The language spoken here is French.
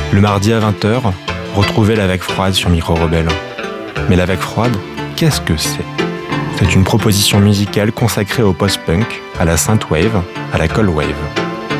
Le mardi à 20h, retrouvez La Vague Froide sur Micro Rebelle. Mais La Vague Froide, qu'est-ce que c'est ? C'est une proposition musicale consacrée au post-punk, à la synthwave, à la cold wave.